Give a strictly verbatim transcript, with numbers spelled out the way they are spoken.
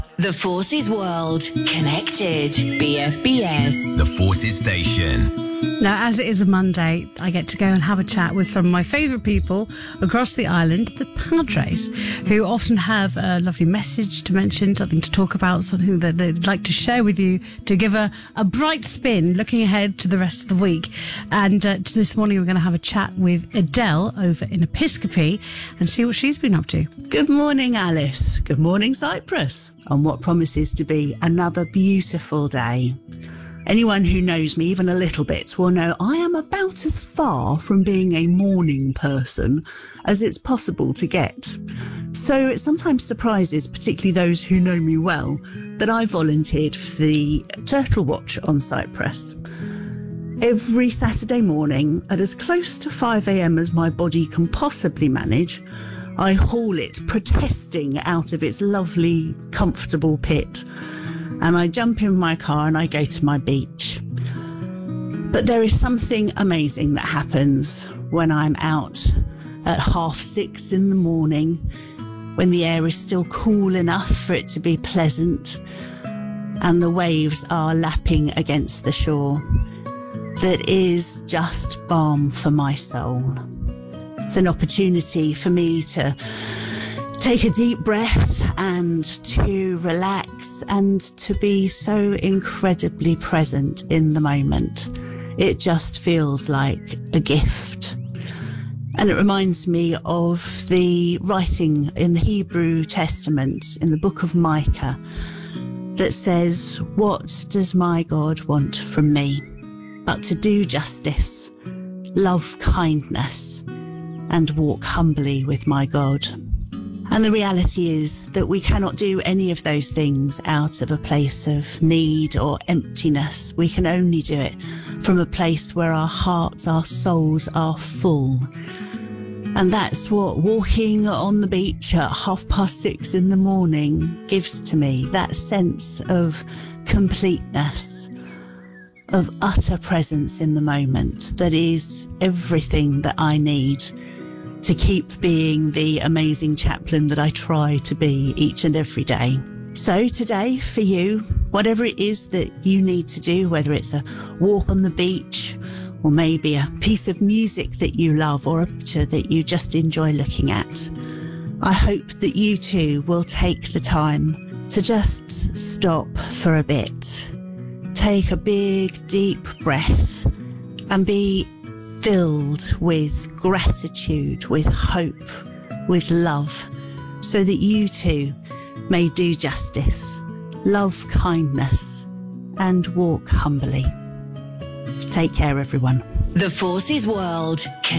The Forces World. Connected. B F B S. The Forces Station. Now, as it is a Monday, I get to go and have a chat with some of my favourite people across the island, the Padres, who often have a lovely message to mention, something to talk about, something that they'd like to share with you to give a, a bright spin looking ahead to the rest of the week. And uh, this morning we're going to have a chat with Adele over in Episcopi and see what she's been up to. Good morning, Alice. Good morning, Cyprus. On what promises to be another beautiful day. Anyone who knows me even a little bit will know I am about as far from being a morning person as it's possible to get. So it sometimes surprises, particularly those who know me well, that I volunteered for the Turtle Watch on Cyprus. Every Saturday morning at as close to five a.m. as my body can possibly manage, I haul it protesting out of its lovely, comfortable pit. And I jump in my car and I go to my beach. But there is something amazing that happens when I'm out at half six in the morning, when the air is still cool enough for it to be pleasant and the waves are lapping against the shore. That is just balm for my soul. It's an opportunity for me to take a deep breath and to relax and to be so incredibly present in the moment. It just feels like a gift. And it reminds me of the writing in the Hebrew Testament, in the book of Micah, that says, "What does my God want from me? But to do justice, love kindness, and walk humbly with my God." And the reality is that we cannot do any of those things out of a place of need or emptiness. We can only do it from a place where our hearts, our souls are full. And that's what walking on the beach at half past six in the morning gives to me, that sense of completeness, of utter presence in the moment that is everything that I need to keep being the amazing chaplain that I try to be each and every day. So today, for you, whatever it is that you need to do, whether it's a walk on the beach, or maybe a piece of music that you love, or a picture that you just enjoy looking at, I hope that you too will take the time to just stop for a bit. Take a big, deep breath and be filled with gratitude, with hope, with love, so that you too may do justice, love kindness, and walk humbly. Take care, everyone. The Forces World. Connected.